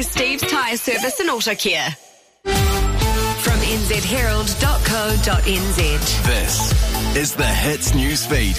Steve's Tyre Service and Auto Care. From nzherald.co.nz. This is the Hits Newsfeed.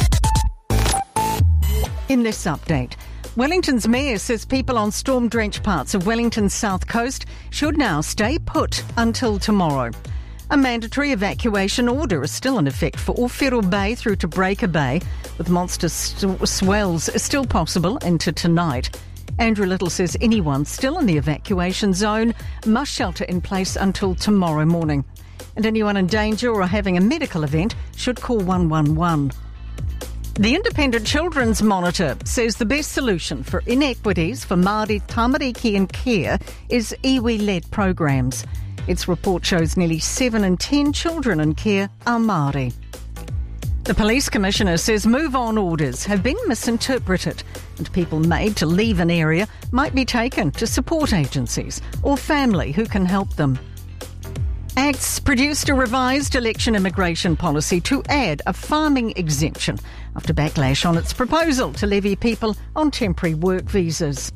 In this update, Wellington's mayor says people on storm-drenched parts of Wellington's south coast should now stay put until tomorrow. A mandatory evacuation order is still in effect for Ōwhiro Bay through to Breaker Bay, with monster swells still possible into tonight. Andrew Little says anyone still in the evacuation zone must shelter in place until tomorrow morning. And anyone in danger or having a medical event should call 111. The Independent Children's Monitor says the best solution for inequities for Māori tamariki in care is iwi-led programs. Its report shows nearly 7 in 10 children in care are Māori. The Police Commissioner says move-on orders have been misinterpreted and people made to leave an area might be taken to support agencies or family who can help them. ACTS produced a revised election immigration policy to add a farming exemption after backlash on its proposal to levy people on temporary work visas.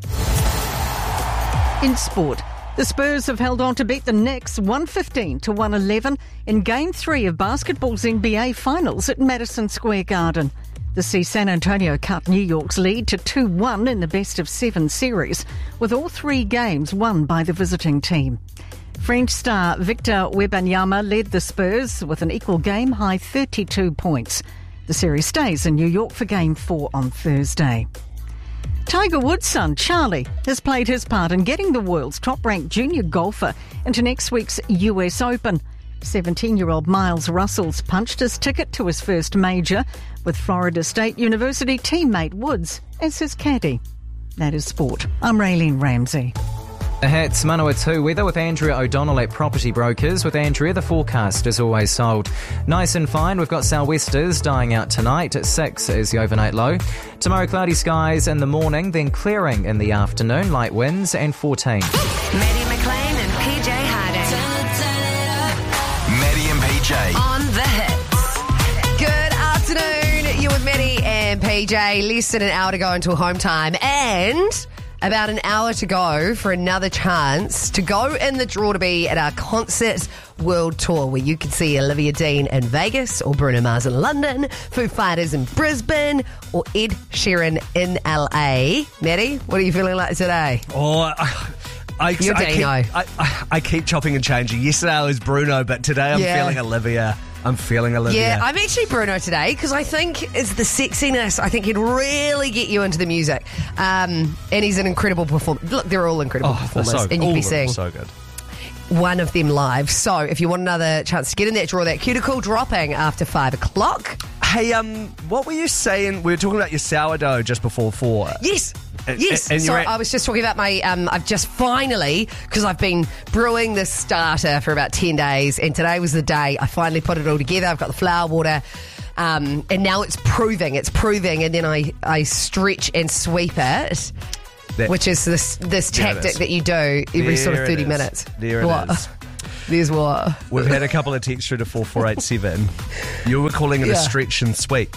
In sport, the Spurs have held on to beat the Knicks 115-111 in Game 3 of basketball's NBA Finals at Madison Square Garden. This sees San Antonio cut New York's lead to 2-1 in the best-of-7 series, with all 3 games won by the visiting team. French star Victor Wembanyama led the Spurs with an equal game-high 32 points. The series stays in New York for Game 4 on Thursday. Tiger Woods' son, Charlie, has played his part in getting the world's top-ranked junior golfer into next week's US Open. 17-year-old Miles Russell's punched his ticket to his first major, with Florida State University teammate Woods as his caddy. That is sport. I'm Raylene Ramsey. The Hits Manawatu weather with Andrea O'Donnell at Property Brokers. With Andrea, the forecast is always sold. Nice and fine. We've got sou'westers dying out tonight. At 6 is the overnight low. Tomorrow, cloudy skies in the morning, then clearing in the afternoon. Light winds and 14. Maddie McLean and PJ Harding. Maddie and PJ. On the Hits. Good afternoon. You're with Maddie and PJ. Less than an hour to go until home time. And about an hour to go for another chance to go in the draw to be at our Concert World Tour, where you can see Olivia Dean in Vegas, or Bruno Mars in London, Foo Fighters in Brisbane, or Ed Sheeran in LA. Maddie, what are you feeling like today? I keep chopping and changing. Yesterday I was Bruno, but today I'm feeling Olivia. Yeah, I'm actually Bruno today because I think it's the sexiness. I think he'd really get you into the music. And he's an incredible performer. Look, they're all incredible performers. So, and you'd be seeing so good. One of them live. So if you want another chance to get in that draw, that cuticle dropping after 5 o'clock. Hey, what were you saying? We were talking about your sourdough just before 4. Yes. And So I was just talking about my, I've just finally, because I've been brewing this starter for about 10 days, and today was the day I finally put it all together. I've got the flour, water, and now it's proving, and then I stretch and sweep it, which is this tactic that you do every sort of 30 minutes. There it is. There's what? We've had a couple of texts through to 4487. You were calling it a stretch and sweep.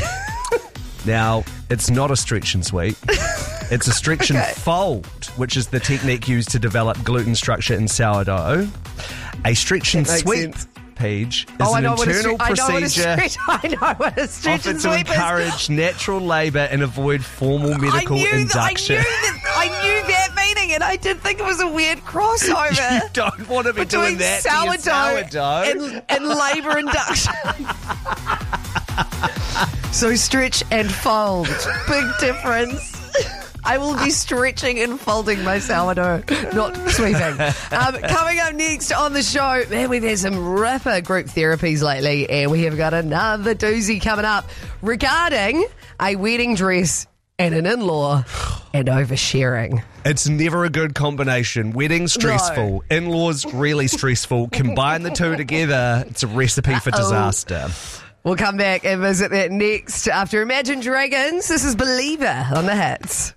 Now, it's not a stretch and sweep. It's a stretch and fold, which is the technique used to develop gluten structure in sourdough. A stretch and sweep, Paige, is an internal procedure offered to encourage natural labour and avoid formal medical induction. I knew that meaning, and I did think it was a weird crossover. You don't want to be doing that sourdough and labour induction. So stretch and fold. Big difference. I will be stretching and folding my sourdough, not sweeping. Coming up next on the show, man, we've had some ripper group therapies lately, and we have got another doozy coming up regarding a wedding dress and an in-law and oversharing. It's never a good combination. Weddings stressful, in-laws really stressful. Combine the two together, it's a recipe for disaster. We'll come back and visit that next after Imagine Dragons. This is Believer on the Hits.